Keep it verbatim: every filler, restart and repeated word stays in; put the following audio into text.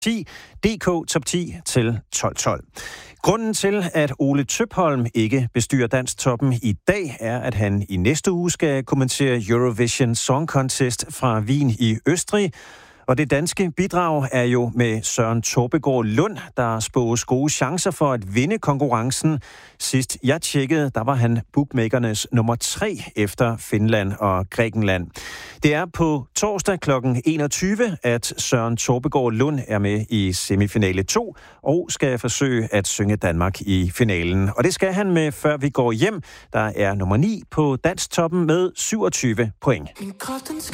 ti, D K Top ti til tolv tolv. Grunden til, at Ole Tøpholm ikke bestyrer Dansktoppen i dag, er, at han i næste uge skal kommentere Eurovision Song Contest fra Wien i Østrig. Og det danske bidrag er jo med Søren Torpegaard Lund, der spås gode chancer for at vinde konkurrencen. Sidst jeg tjekkede, der var han bookmakernes nummer tre efter Finland og Grækenland. Det er på torsdag klokken enogtyve, at Søren Torpegaard Lund er med i semifinale to og skal forsøge at synge Danmark i finalen. Og det skal han med, før vi går hjem. Der er nummer ni på Dansktoppen med syvogtyve point.